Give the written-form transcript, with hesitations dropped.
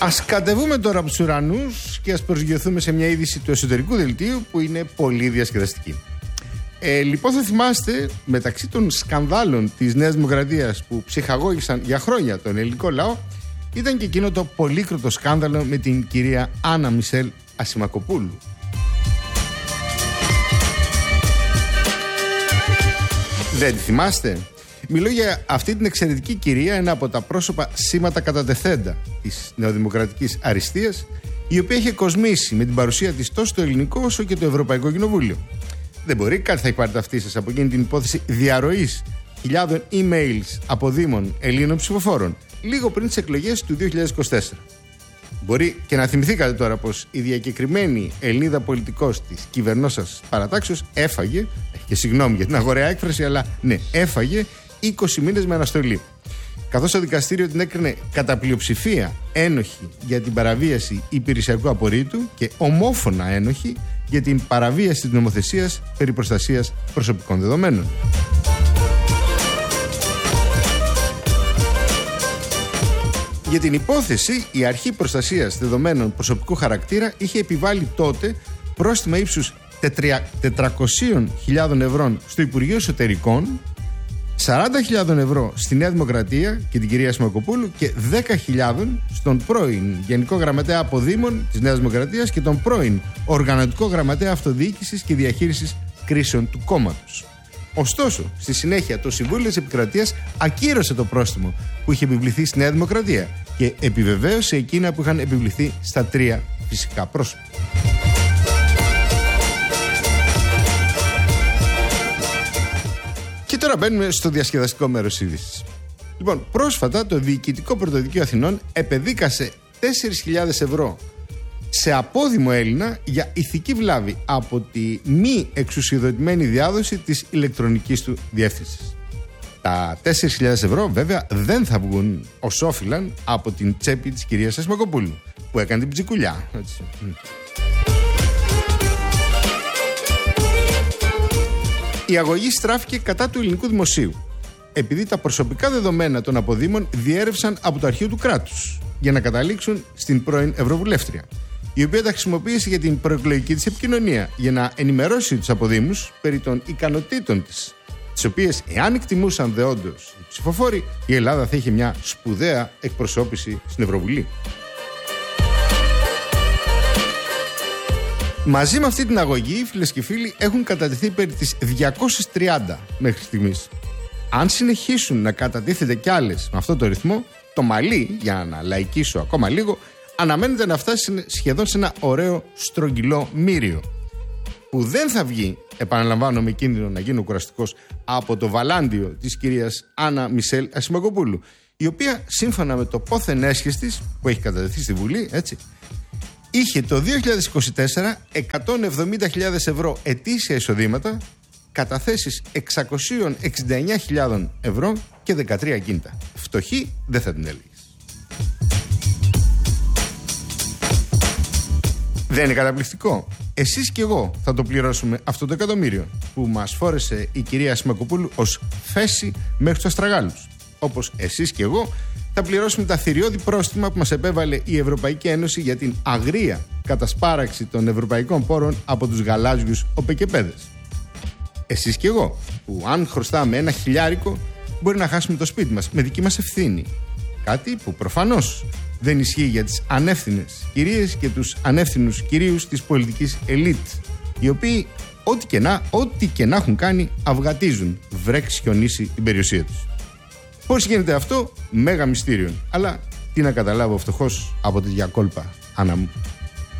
Ας κατεβούμε τώρα από τους ουρανούς και ας προσγειωθούμε σε μια είδηση του εσωτερικού δελτίου που είναι πολύ διασκεδαστική. Λοιπόν, θα θυμάστε, μεταξύ των σκανδάλων της Νέας Δημοκρατίας που ψυχαγώγησαν για χρόνια τον ελληνικό λαό, ήταν και εκείνο το πολύκροτο σκάνδαλο με την κυρία Άννα Μισελ Ασημακοπούλου. Δεν τη θυμάστε? Μιλώ για αυτή την εξαιρετική κυρία, ένα από τα πρόσωπα σήματα κατατεθέντα της νεοδημοκρατικής αριστείας, η οποία είχε κοσμήσει με την παρουσία της τόσο το ελληνικό όσο και το Ευρωπαϊκό Κοινοβούλιο. Δεν μπορεί, κάτι θα εκπάρετε αυτή σας από εκείνη την υπόθεση διαρροής χιλιάδων emails από δήμων Ελλήνων ψηφοφόρων, λίγο πριν τις εκλογές του 2024. Μπορεί και να θυμηθήκατε τώρα πως η διακεκριμένη Ελληνίδα πολιτικός της κυβερνώσας παρατάξεως έφαγε, και συγγνώμη για την αγοραία έκφραση, αλλά ναι, έφαγε 20 μήνες με αναστολή. Καθώς το δικαστήριο την έκρινε κατά πλειοψηφία ένοχη για την παραβίαση υπηρεσιακού απορρίτου και ομόφωνα ένοχη για την παραβίαση της νομοθεσίας περί προστασίας προσωπικών δεδομένων. Για την υπόθεση, η Αρχή Προστασίας Δεδομένων Προσωπικού Χαρακτήρα είχε επιβάλει τότε πρόστιμα ύψους 400.000 ευρώ στο Υπουργείο Εσωτερικών, 40.000 ευρώ στη Νέα Δημοκρατία και την κυρία Ασημακοπούλου και 10.000 στον πρώην Γενικό Γραμματέα Αποδήμων της Νέας Δημοκρατίας και τον πρώην Οργανωτικό Γραμματέα Αυτοδιοίκησης και Διαχείρισης Κρίσεων του κόμματος. Ωστόσο, στη συνέχεια το Συμβούλιο της Επικρατείας ακύρωσε το πρόστιμο που είχε επιβληθεί στη Νέα Δημοκρατία και επιβεβαίωσε εκείνα που είχαν επιβληθεί στα τρία φυσικά πρόσωπα. Και τώρα μπαίνουμε στο διασκεδαστικό μέρος της είδησης. Λοιπόν, πρόσφατα το Διοικητικό Πρωτοδικείο Αθηνών επεδίκασε 4.000 ευρώ σε απόδημο Έλληνα για ηθική βλάβη από τη μη εξουσιοδοτημένη διάδοση της ηλεκτρονικής του διεύθυνσης. Τα 4.000 ευρώ βέβαια δεν θα βγουν ως όφυλαν από την τσέπη της κυρίας Ασημακοπούλου που έκανε την ψικουλιά. Έτσι. Η αγωγή στράφηκε κατά του ελληνικού δημοσίου, επειδή τα προσωπικά δεδομένα των αποδήμων διέρευσαν από το αρχείο του κράτους για να καταλήξουν στην πρώην Ευρωβουλεύτρια, η οποία τα χρησιμοποίησε για την προεκλογική της επικοινωνία για να ενημερώσει τους αποδήμους περί των ικανοτήτων της, τις οποίες, εάν εκτιμούσαν δεόντως οι ψηφοφόροι, η Ελλάδα θα είχε μια σπουδαία εκπροσώπηση στην Ευρωβουλή. Μαζί με αυτή την αγωγή, φίλες και φίλοι, έχουν κατατεθεί περί τις 230 μέχρι στιγμής. Αν συνεχίσουν να κατατίθεται κι άλλες με αυτό το ρυθμό, το μαλλί, για να λαϊκίσω ακόμα λίγο, αναμένεται να φτάσει σχεδόν σε ένα ωραίο στρογγυλό μύριο, που δεν θα βγει, επαναλαμβάνω με κίνδυνο να γίνω κουραστικός, από το βαλάντιο της κυρίας Άννα Μισελ Ασημακοπούλου, η οποία σύμφωνα με το πόθεν έσχες της, που έχει κατατεθεί στη Βουλή, έτσι, είχε το 2024 170.000 ευρώ ετήσια εισοδήματα, καταθέσεις 669.000 ευρώ και 13 ακίνητα. Φτωχή δεν θα την έλεγες. Δεν είναι καταπληκτικό? Εσείς και εγώ θα το πληρώσουμε αυτό το εκατομμύριο που μας φόρεσε η κυρία Ασημακοπούλου ως φέση μέχρι τους αστραγάλους. Όπως εσείς και εγώ θα πληρώσουμε τα θηριώδη πρόστιμα που μας επέβαλε η Ευρωπαϊκή Ένωση για την αγρία κατασπάραξη των ευρωπαϊκών πόρων από τους γαλάζιους οπεκεπέδες. Εσείς και εγώ, που αν χρωστάμε ένα χιλιάρικο μπορεί να χάσουμε το σπίτι μας με δική μας ευθύνη. Κάτι που προφανώς δεν ισχύει για τις ανεύθυνες κυρίες και τους ανεύθυνους κυρίους της πολιτικής ελίτ, οι οποίοι ό,τι και να έχουν κάνει αυγατίζουν βρέξει χιονίσει την περιουσία τους. Πώς γίνεται αυτό? Μέγα μυστήριο. Αλλά τι να καταλάβω φτωχός από τη διακόλπα, Άννα μου.